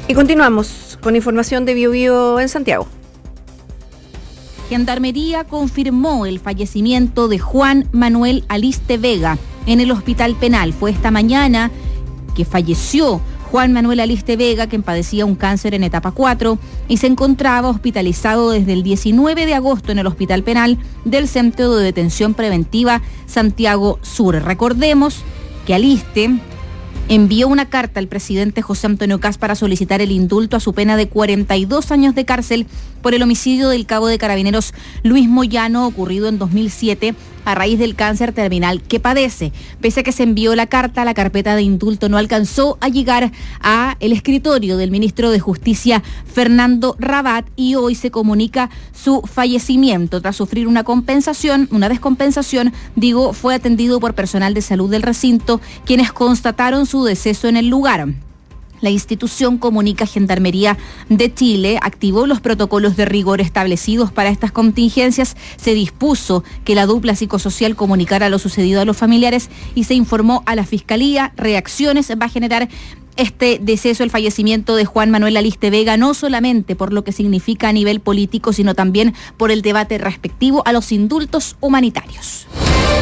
Y continuamos con información de Biobío en Santiago. Gendarmería confirmó el fallecimiento de Juan Manuel Aliste Vega en el Hospital Penal. Fue esta mañana que falleció Juan Manuel Aliste Vega, quien padecía un cáncer en etapa 4 y se encontraba hospitalizado desde el 19 de agosto en el Hospital Penal del Centro de Detención Preventiva Santiago Sur. Recordemos que Aliste envió una carta al presidente José Antonio Kast para solicitar el indulto a su pena de 42 años de cárcel por el homicidio del cabo de Carabineros Luis Moyano, ocurrido en 2007 a raíz del cáncer terminal que padece. Pese a que se envió la carta, la carpeta de indulto no alcanzó a llegar a el escritorio del ministro de Justicia, Fernando Rabat, y hoy se comunica su fallecimiento. Tras sufrir una descompensación, fue atendido por personal de salud del recinto, quienes constataron su deceso en el lugar. La institución comunica Gendarmería de Chile activó los protocolos de rigor establecidos para estas contingencias. Se dispuso que la dupla psicosocial comunicara lo sucedido a los familiares y se informó a la Fiscalía. Reacciones va a generar este deceso, el fallecimiento de Juan Manuel Aliste Vega, no solamente por lo que significa a nivel político, sino también por el debate respectivo a los indultos humanitarios.